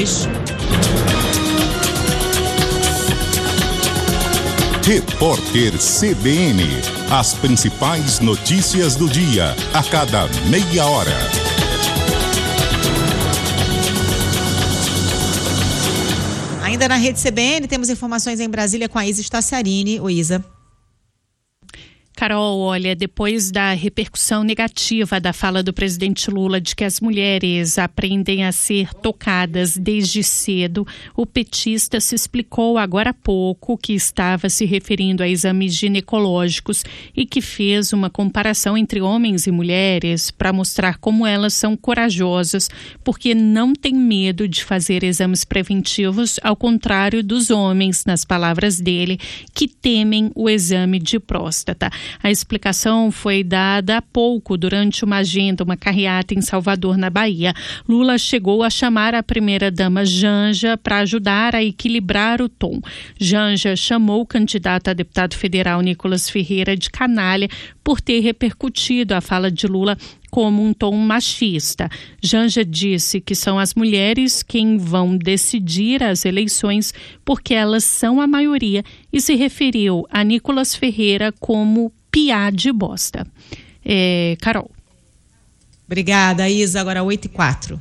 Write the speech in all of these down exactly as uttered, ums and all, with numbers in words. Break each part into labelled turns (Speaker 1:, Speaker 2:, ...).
Speaker 1: mais.
Speaker 2: Repórter C B N. As principais notícias do dia, a cada meia hora.
Speaker 1: Ainda na rede C B N, temos informações em Brasília com a Isa Staciarini. Oi, Isa.
Speaker 3: Carol, olha, depois da repercussão negativa da fala do presidente Lula de que as mulheres aprendem a ser tocadas desde cedo, o petista se explicou agora há pouco que estava se referindo a exames ginecológicos e que fez uma comparação entre homens e mulheres para mostrar como elas são corajosas porque não têm medo de fazer exames preventivos, ao contrário dos homens, nas palavras dele, que temem o exame de próstata. A explicação foi dada há pouco durante uma agenda, uma carreata em Salvador, na Bahia. Lula chegou a chamar a primeira-dama Janja para ajudar a equilibrar o tom. Janja chamou o candidato a deputado federal Nicolas Ferreira de canalha por ter repercutido a fala de Lula como um tom machista. Janja disse que são as mulheres quem vão decidir as eleições porque elas são a maioria e se referiu a Nicolas Ferreira como piá de bosta. É, Carol.
Speaker 1: Obrigada, Isa. Agora oito e quatro.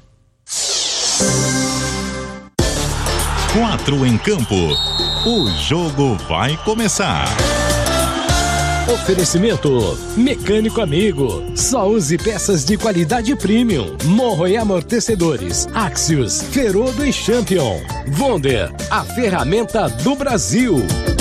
Speaker 2: Quatro em campo. O jogo vai começar.
Speaker 4: Oferecimento Mecânico Amigo. Só use peças de qualidade premium. Morro e amortecedores. Axios, Ferodo e Champion. Wonder, a ferramenta do Brasil.